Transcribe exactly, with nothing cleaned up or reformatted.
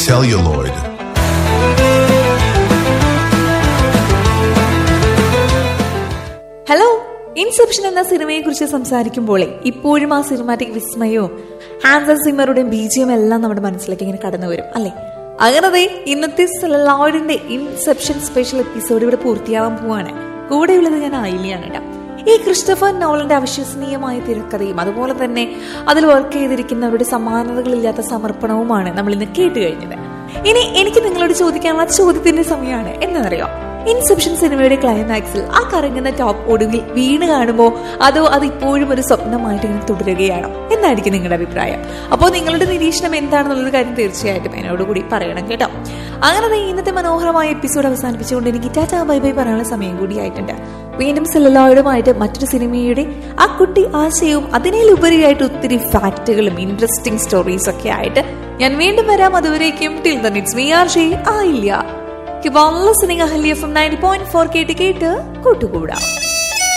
celluloid. Hello, inception എന്ന സിനിമയെ കുറിച്ച് സംസാരിക്കുമ്പോൾ ഇപ്പോഴും ആ സിനിമാറ്റിക് വിസ്മയവും ഹാൻസൺ സിമ്മറുടെയും ബീജിയം എല്ലാം നമ്മുടെ മനസ്സിലേക്ക് ഇങ്ങനെ കടന്നു വരും അല്ലെ. അങ്ങനത്തെ ഇന്നത്തെ സെലലോയിഡിന്റെ ഇൻസെപ്ഷൻ സ്പെഷ്യൽ എപ്പിസോഡ് ഇവിടെ പൂർത്തിയാവാൻ പോവാണ്. കൂടെയുള്ളത് ഞാൻ ആയില്യാണ് കേട്ടോ. ഈ ക്രിസ്റ്റഫർ നോളന്റെ അവിശ്വസനീയമായ തിരക്കഥയും അതുപോലെ തന്നെ അതിൽ വർക്ക് ചെയ്തിരിക്കുന്നവരുടെ സമാനതകളില്ലാത്ത സമർപ്പണവുമാണ് നമ്മൾ ഇന്ന് കേട്ട് കഴിഞ്ഞത്. ഇനി എനിക്ക് നിങ്ങളോട് ചോദിക്കാനുള്ള ചോദ്യത്തിന്റെ സമയമാണ്. എന്നറിയോ, ഇൻസെപ്ഷൻ സിനിമയുടെ ക്ലൈമാക്സിൽ ആ കറങ്ങുന്ന ടോപ്പ് ഒടുവിൽ വീണ് കാണുമോ, അതോ അത് ഇപ്പോഴും ഒരു സ്വപ്നമായിട്ട് ഇങ്ങനെ തുടരുകയാണോ എന്നായിരിക്കും നിങ്ങളുടെ അഭിപ്രായം. അപ്പോൾ നിങ്ങളുടെ നിരീക്ഷണം എന്താണെന്നുള്ളൊരു കാര്യം തീർച്ചയായിട്ടും എന്നോട് കൂടി പറയണം കേട്ടോ. അങ്ങനെ ഇന്നത്തെ മനോഹരമായ എപ്പിസോഡ് അവസാനിപ്പിച്ചുകൊണ്ട് എനിക്ക് ടാറ്റാ ബൈ ബൈ പറയാനുള്ള സമയം കൂടി ആയിട്ടുണ്ട്. വീണ്ടും സെലലോയിഡുമായിട്ട് മറ്റൊരു സിനിമയുടെ ആ കുട്ടി ആശയവും അതിനേലുപരിയായിട്ട് ഒത്തിരി ഫാക്റ്റുകളും ഇൻട്രസ്റ്റിംഗ് സ്റ്റോറീസ് ഒക്കെ ആയിട്ട് ഞാൻ വീണ്ടും വരാം. അതുവരേക്കും till then it's me RJ Ayilya. Keep on listening Ahalya from ninety point four കേട്ട് കേട്ട് കൂട്ടുകൂടാം.